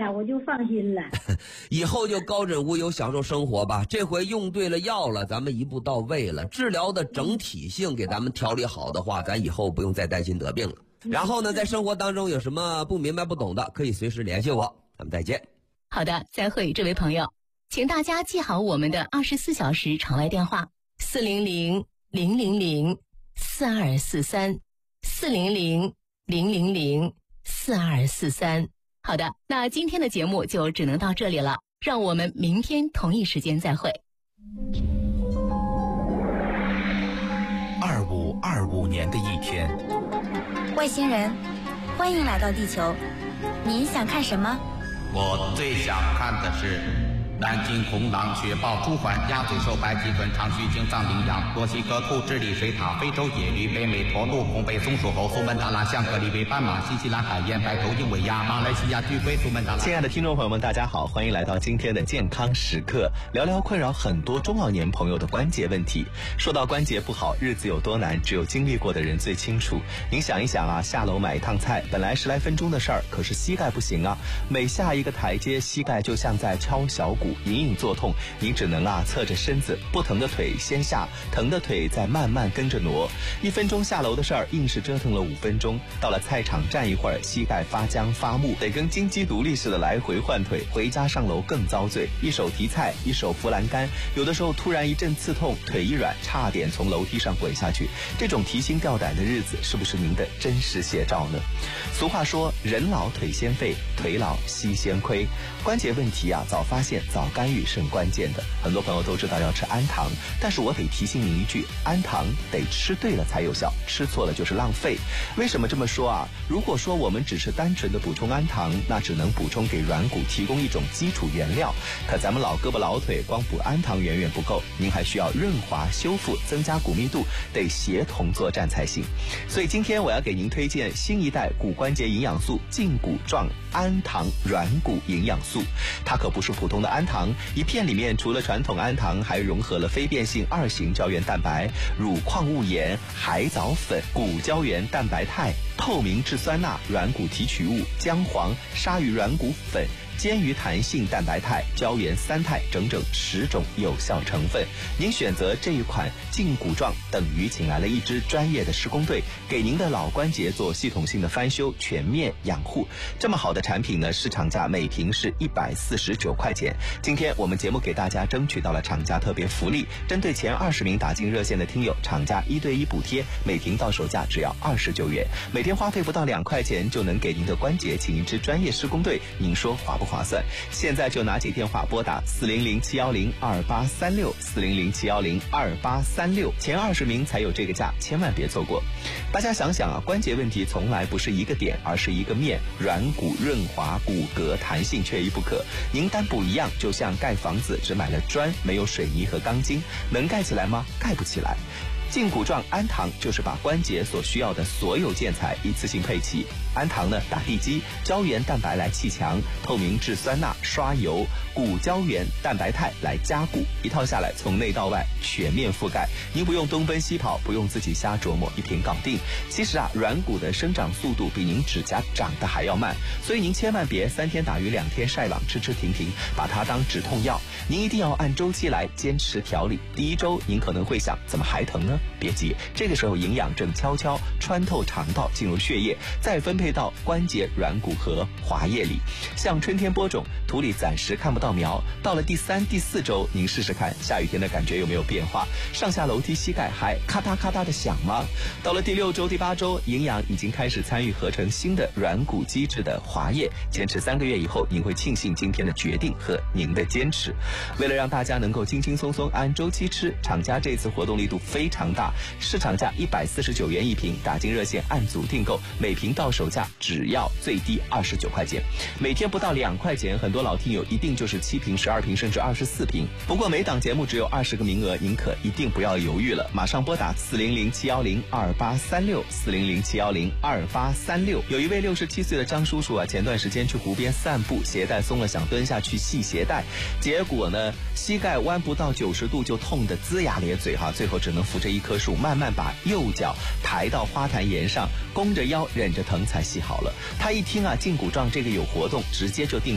呀，我就放心了。 以后就高枕无忧享受生活吧。这回用对了药了，咱们一步到位了，治疗的整体性给咱们调理好的话，咱以后不用再担心得病了。然后呢，在生活当中有什么不明白不懂的，可以随时联系我。咱们再见。 好的，再会，这位朋友，请大家记好我们的24小时场外电话400-000-4243，400-000-4243。好的，那今天的节目就只能到这里了，让我们明天同一时间再会。 2525年的一天， 外星人，欢迎来到地球，您想看什么？ 我最想看的是南京红狼、雪豹、朱鹮、鸭嘴兽、白鳍豚、长须鲸、藏羚羊、墨西哥兔、智利水獭、非洲野驴、北美驼鹿、红背松鼠猴、苏门答腊象、格里威斑马、新西兰海燕、白头鹰尾鸭、马来西亚巨龟、苏门答腊。 亲爱的听众朋友们，大家好，欢迎来到今天的健康时刻，聊聊困扰很多中老年朋友的关节问题。说到关节不好，日子有多难，只有经历过的人最清楚。您想一想啊，下楼买一趟菜，本来10来分钟的事儿，可是膝盖不行啊，每下一个台阶，膝盖就像在敲小鼓，隐隐作痛。您只能侧着身子，不疼的腿先下，疼的腿再慢慢跟着挪。1分钟下楼的事儿，硬是折腾了5分钟。到了菜场站一会儿，膝盖发僵发木，得跟金鸡独立似的来回换腿。回家上楼更遭罪，一手提菜，一手扶栏杆，有的时候突然一阵刺痛，腿一软，差点从楼梯上滚下去。这种提心吊胆的日子，是不是您的真实写照呢？俗话说，人老腿先废，腿老膝先亏。关节问题早发现早干预是很关键的。很多朋友都知道要吃氨糖，但是我得提醒您一句，氨糖得吃对了才有效，吃错了就是浪费。为什么这么说如果说我们只是单纯的补充氨糖，那只能补充给软骨提供一种基础原料，可咱们老胳膊老腿光补氨糖远远不够，您还需要润滑修复，增加骨密度，得协同作战才行。所以今天我要给您推荐新一代骨关节营养素胫骨状氨糖软骨营养素。它可不是普通的氨糖，一片里面除了传统氨糖，还融合了非变性2型胶原蛋白、乳矿物盐、海藻粉、骨胶原蛋白肽、透明质酸钠、软骨提取物、姜黄、鲨鱼软骨粉、坚鱼弹性蛋白肽、胶原3肽，整整10种有效成分。您选择这一款胫骨状，等于请来了一支专业的施工队，给您的老关节做系统性的翻修，全面养护。这么好的产品呢，市场价每瓶是149块钱。今天我们节目给大家争取到了厂家特别福利，针对前20名打进热线的听友，厂家1对1补贴，每瓶到手价只要29元，每天花费不到2块钱就能给您的关节请一支专业施工队，您说划不划算？现在就拿起电话拨打400-710-2836，400-710-2836，前20名才有这个价，千万别错过。大家想想关节问题从来不是一个点，而是一个面，软骨润滑，骨骼弹性缺一不可。您单补一样，就像盖房子只买了砖，没有水泥和钢筋，能盖起来吗？盖不起来。胫骨状氨糖就是把关节所需要的所有建材一次性配齐。氨糖呢打地基，胶原蛋白来砌墙，透明质酸钠刷油，骨胶原蛋白肽来加固，一套下来从内到外全面覆盖。您不用东奔西跑，不用自己瞎琢磨，一瓶搞定。其实软骨的生长速度比您指甲长得还要慢，所以您千万别3天打鱼2天晒网，吃吃停停，把它当止痛药。您一定要按周期来坚持调理。第1周您可能会想，怎么还疼呢？别急，这个时候营养正悄悄穿透肠道进入血液，再分配到关节、软骨和滑液里。像春天播种，土里暂时看不到苗，到了第3、第4周，您试试看下雨天的感觉有没有变化，上下楼梯膝盖还咔嗒咔嗒的响吗？到了第6周、第8周，营养已经开始参与合成新的软骨基质的滑液，坚持3个月以后，您会庆幸今天的决定和您的坚持。为了让大家能够轻轻松松按周期吃，厂家这次活动力度非常大，市场价149元一瓶，打进热线按组订购，每瓶到手价只要最低29块钱，每天不到2块钱，很多老听友一定就是7瓶、12瓶甚至24瓶。不过每档节目只有20个名额，您可一定不要犹豫了，马上拨打400-710-2836，400-710-2836。有一位67岁的张叔叔前段时间去湖边散步，鞋带松了，想蹲下去系鞋带，结果呢膝盖弯不到90度就痛得龇牙咧嘴最后只能扶着一棵树，慢慢把右脚抬到花坛沿上，弓着腰忍着疼才系好了。他一听胫骨状这个有活动，直接就订